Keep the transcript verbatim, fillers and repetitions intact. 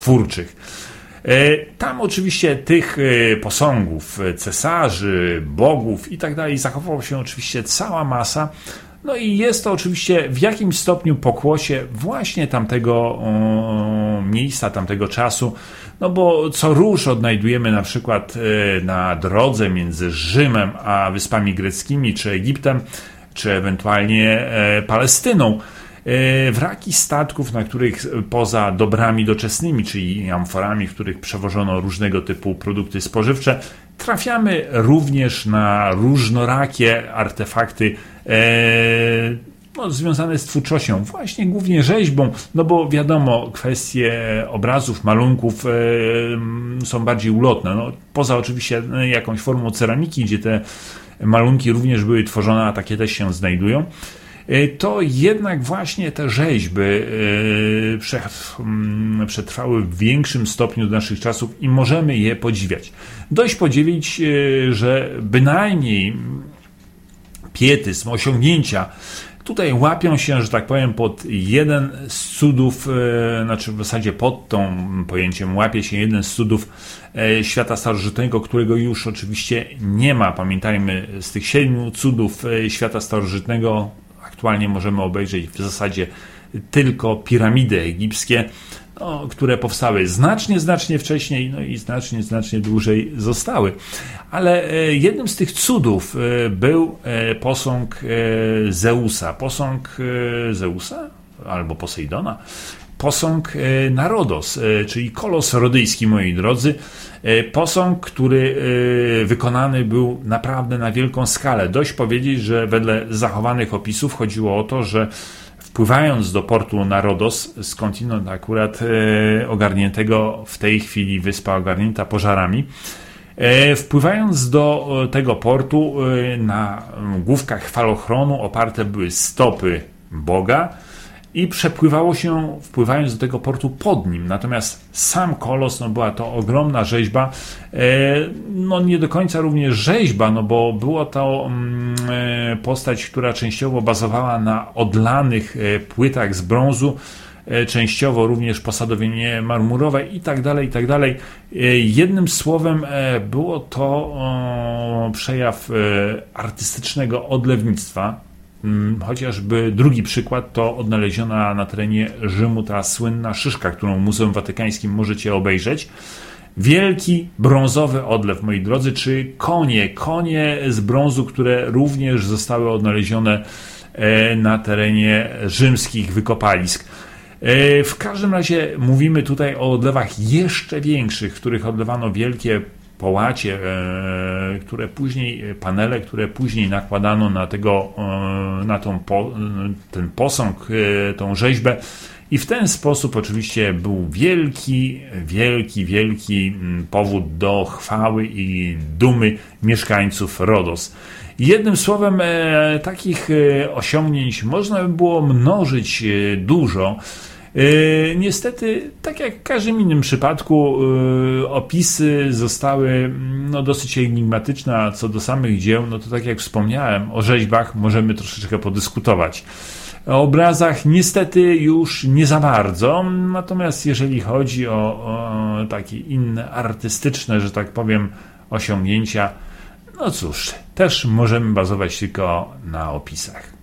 twórczych. Tam oczywiście tych posągów, cesarzy, bogów i tak dalej zachowało się oczywiście cała masa. No i jest to oczywiście w jakimś stopniu pokłosie właśnie tamtego o, miejsca, tamtego czasu, no bo co róż odnajdujemy na przykład na drodze między Rzymem a Wyspami Greckimi, czy Egiptem, czy ewentualnie Palestyną, wraki statków, na których poza dobrami doczesnymi, czyli amforami, w których przewożono różnego typu produkty spożywcze, trafiamy również na różnorakie artefakty e, no, związane z twórczością, właśnie głównie rzeźbą, no bo wiadomo, kwestie obrazów, malunków e, są bardziej ulotne. No, poza oczywiście jakąś formą ceramiki, gdzie te malunki również były tworzone, a takie też się znajdują, to jednak właśnie te rzeźby przetrwały w większym stopniu do naszych czasów i możemy je podziwiać. Dość podziwiać, że bynajmniej pietyzm, osiągnięcia tutaj łapią się, że tak powiem, pod jeden z cudów, znaczy w zasadzie pod tą pojęciem łapie się jeden z cudów świata starożytnego, którego już oczywiście nie ma. Pamiętajmy, z tych siedmiu cudów świata starożytnego aktualnie możemy obejrzeć w zasadzie tylko piramidy egipskie, no, które powstały znacznie, znacznie wcześniej, no i znacznie, znacznie dłużej zostały. Ale jednym z tych cudów był posąg Zeusa. Posąg Zeusa albo Posejdona. Posąg na Rodos, czyli kolos rodyjski, moi drodzy. Posąg, który wykonany był naprawdę na wielką skalę. Dość powiedzieć, że wedle zachowanych opisów chodziło o to, że wpływając do portu na Rodos, skądinąd akurat ogarniętego w tej chwili wyspa ogarnięta pożarami, wpływając do tego portu, na główkach falochronu oparte były stopy Boga i przepływało się, wpływając do tego portu pod nim. Natomiast sam kolos, no była to ogromna rzeźba, no nie do końca również rzeźba, no bo była to postać, która częściowo bazowała na odlanych płytach z brązu, częściowo również posadowienie marmurowe i tak dalej, i tak dalej. Jednym słowem było to przejaw artystycznego odlewnictwa. Chociażby drugi przykład to odnaleziona na terenie Rzymu ta słynna szyszka, którą w Muzeum Watykańskim możecie obejrzeć. Wielki brązowy odlew, moi drodzy, czy konie, konie z brązu, które również zostały odnalezione na terenie rzymskich wykopalisk. W każdym razie mówimy tutaj o odlewach jeszcze większych, w których odlewano wielkie połacie, które później, panele, które później nakładano na tego, na tą, ten posąg, tą rzeźbę i w ten sposób oczywiście był wielki, wielki, wielki powód do chwały i dumy mieszkańców Rodos. Jednym słowem, takich osiągnięć można by było mnożyć dużo. Niestety, tak jak w każdym innym przypadku, opisy zostały no, dosyć enigmatyczne, a co do samych dzieł, no to tak jak wspomniałem, o rzeźbach możemy troszeczkę podyskutować. O obrazach niestety już nie za bardzo, natomiast jeżeli chodzi o, o takie inne artystyczne, że tak powiem, osiągnięcia, no cóż, też możemy bazować tylko na opisach.